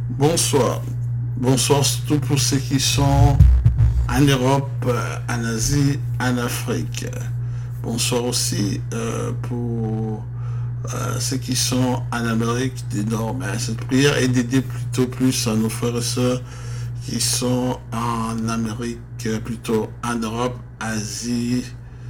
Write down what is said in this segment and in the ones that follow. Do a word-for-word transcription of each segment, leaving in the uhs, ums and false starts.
Bonsoir. Bonsoir surtout pour ceux qui sont en Europe, euh, en Asie, en Afrique. Bonsoir aussi euh, pour euh, ceux qui sont en Amérique du Nord. Mais cette prière est dédiée plutôt plus à nos frères et sœurs qui sont en Amérique, plutôt en Europe, Asie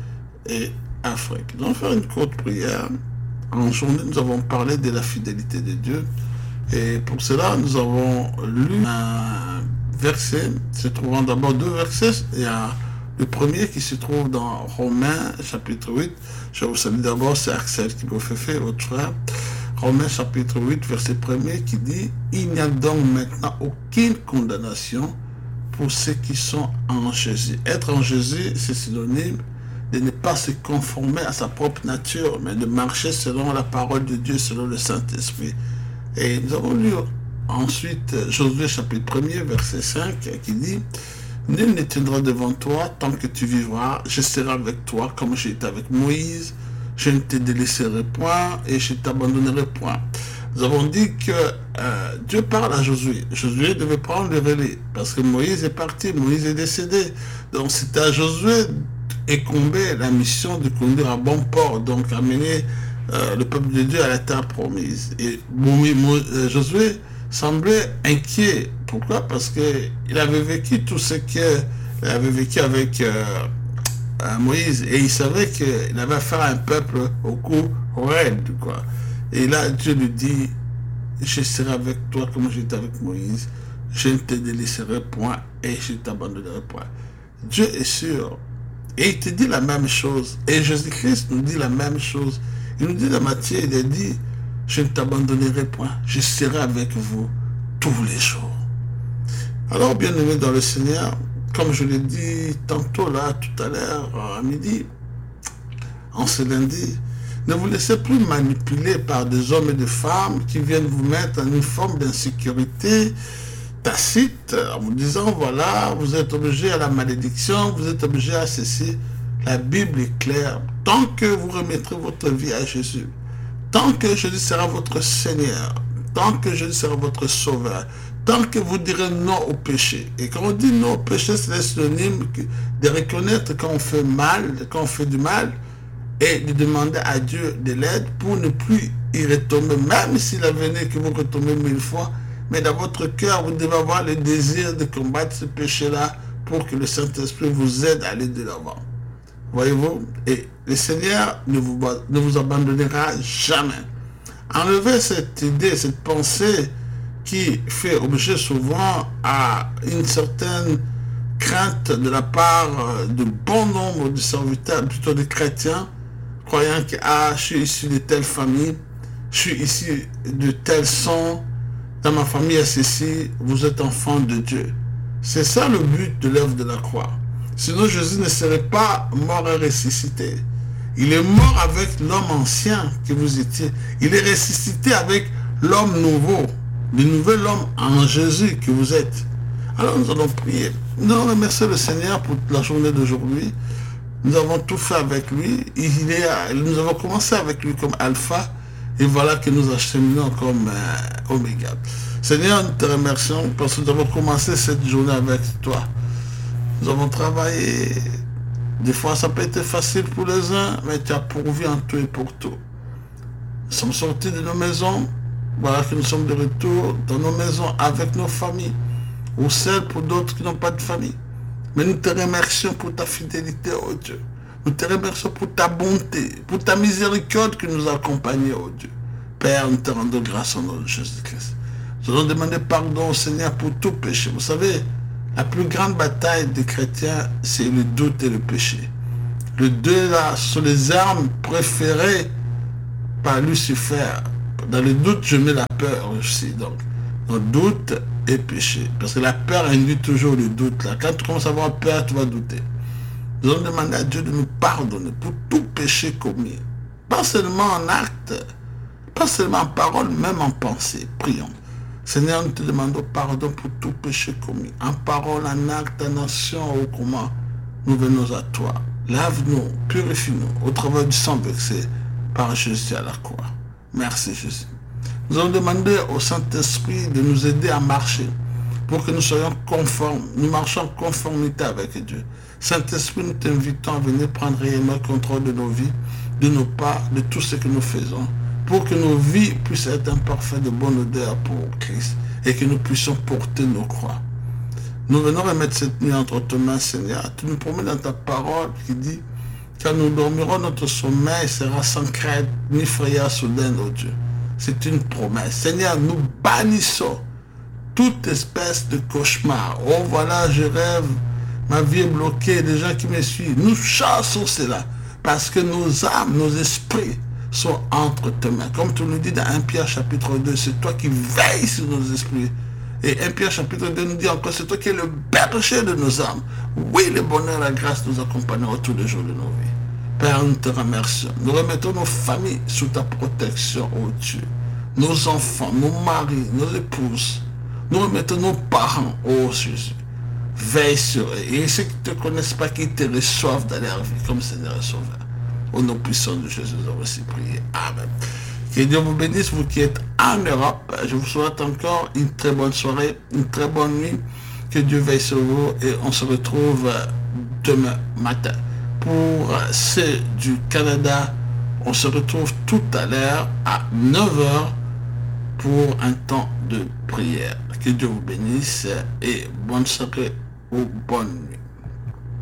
et Afrique. Nous allons faire une courte prière. En journée, nous avons parlé de la fidélité de Dieu. Et pour cela, nous avons lu un verset, se trouvant d'abord deux versets. Il y a le premier qui se trouve dans Romains chapitre huit. Je vous salue d'abord, c'est Axel qui vous fait faire, votre frère. Romains chapitre huit, verset premier qui dit « Il n'y a donc maintenant aucune condamnation pour ceux qui sont en Jésus. » Être en Jésus, c'est synonyme de ne pas se conformer à sa propre nature, mais de marcher selon la parole de Dieu, selon le Saint-Esprit. Et nous avons lu ensuite Josué chapitre un, verset cinq, qui dit « Nul ne tiendra devant toi tant que tu vivras, je serai avec toi comme j'ai été avec Moïse, je ne te délaisserai point et je t'abandonnerai point. » Nous avons dit que euh, Dieu parle à Josué. Josué devait prendre le relais parce que Moïse est parti, Moïse est décédé. Donc c'était à Josué incomber la mission de conduire à bon port, donc amener Euh, le peuple de Dieu à la terre promise. Et euh, Josué semblait inquiet. Pourquoi? Parce qu'il avait vécu tout ce qu'il avait vécu avec euh, euh, Moïse, et il savait qu'il avait affaire à un peuple au cou raide, quoi. Et là, Dieu lui dit, je serai avec toi comme j'étais avec Moïse, je ne te délaisserai point et je ne t'abandonnerai point. Dieu est sûr. Et il te dit la même chose. Et Jésus-Christ nous dit la même chose. Il nous dit dans Matthieu, il a dit, je ne t'abandonnerai point, je serai avec vous tous les jours. Alors, bien aimé dans le Seigneur, comme je l'ai dit tantôt là, tout à l'heure, à midi, en ce lundi, ne vous laissez plus manipuler par des hommes et des femmes qui viennent vous mettre en une forme d'insécurité tacite, en vous disant, voilà, vous êtes obligé à la malédiction, vous êtes obligé à ceci. La Bible est claire. Tant que vous remettrez votre vie à Jésus, tant que Jésus sera votre Seigneur, tant que Jésus sera votre Sauveur, tant que vous direz non au péché. Et quand on dit non au péché, c'est synonyme de reconnaître quand on fait mal, quand on fait du mal, et de demander à Dieu de l'aide pour ne plus y retomber, même s'il a venu que vous retombez mille fois. Mais dans votre cœur, vous devez avoir le désir de combattre ce péché-là pour que le Saint-Esprit vous aide à aller de l'avant. Voyez-vous, et le Seigneur ne vous, ne vous abandonnera jamais. Enlevez cette idée, cette pensée qui fait objet souvent à une certaine crainte de la part de bon nombre de serviteurs, plutôt de chrétiens, croyant que ah, je suis issu de telle famille, je suis issu de tel sang, dans ma famille est ceci, vous êtes enfant de Dieu. C'est ça le but de l'œuvre de la croix. Sinon, Jésus ne serait pas mort et ressuscité. Il est mort avec l'homme ancien que vous étiez. Il est ressuscité avec l'homme nouveau, le nouvel homme en Jésus que vous êtes. Alors nous allons prier. Nous allons remercier le Seigneur pour la journée d'aujourd'hui. Nous avons tout fait avec lui. Il est, nous avons commencé avec lui comme alpha. Et voilà que nous acheminons comme euh, oméga. Seigneur, nous te remercions parce que nous avons commencé cette journée avec toi. Nous avons travaillé. Des fois, ça peut être facile pour les uns, mais tu as pourvu en tout et pour tout. Nous sommes sortis de nos maisons. Voilà que nous sommes de retour dans nos maisons avec nos familles. Ou celles pour d'autres qui n'ont pas de famille. Mais nous te remercions pour ta fidélité, oh Dieu. Nous te remercions pour ta bonté, pour ta miséricorde qui nous accompagne, oh Dieu. Père, nous te rendons grâce au nom de Jésus-Christ. Nous allons demander pardon au Seigneur pour tout péché. Vous savez, la plus grande bataille des chrétiens, c'est le doute et le péché. Les deux là sont les armes préférées par Lucifer. Dans le doute, je mets la peur aussi. Donc, le doute et péché. Parce que la peur induit toujours le doute. Là. Quand tu commences à avoir peur, tu vas douter. Nous allons demander à Dieu de nous pardonner pour tout péché commis. Pas seulement en acte, pas seulement en parole, même en pensée. Prions. Seigneur, nous te demandons pardon pour tout péché commis. En parole, en acte, en action, ou comment nous venons à toi. Lave-nous, purifie-nous au travers du sang versé par Jésus à la croix. Merci Jésus. Nous allons demander au Saint-Esprit de nous aider à marcher pour que nous soyons conformes, nous marchons en conformité avec Dieu. Saint-Esprit, nous t'invitons à venir prendre réellement le contrôle de nos vies, de nos pas, de tout ce que nous faisons, pour que nos vies puissent être un parfum de bonne odeur pour Christ et que nous puissions porter nos croix. Nous venons remettre cette nuit entre tes mains, Seigneur. Tu nous promets dans ta parole qui dit, quand nous dormirons, notre sommeil sera sans crainte ni frayeur soudaine, oh Dieu. C'est une promesse. Seigneur, nous bannissons toute espèce de cauchemar. Oh voilà, je rêve, ma vie est bloquée, les gens qui me suivent. Nous chassons cela parce que nos âmes, nos esprits sont entre tes mains. Comme tu nous dis dans un Pierre chapitre deux, c'est toi qui veilles sur nos esprits. Et un Pierre chapitre deux nous dit encore, c'est toi qui es le berger de nos âmes. Oui, le bonheur, la grâce nous accompagneront tous les jours de nos vies. Père, nous te remercions. Nous remettons nos familles sous ta protection, oh Dieu. Nos enfants, nos maris, nos épouses. Nous remettons nos parents, oh Jésus. Veille sur eux. Et ceux qui ne te connaissent pas, qui te reçoivent dans leur vie comme Seigneur et Sauveur. Au nom puissant de Jésus, nous avons aussi prié. Amen. Que Dieu vous bénisse, vous qui êtes en Europe. Je vous souhaite encore une très bonne soirée, une très bonne nuit. Que Dieu veille sur vous et on se retrouve demain matin. Pour ceux du Canada, on se retrouve tout à l'heure à neuf heures pour un temps de prière. Que Dieu vous bénisse et bonne soirée ou bonne nuit.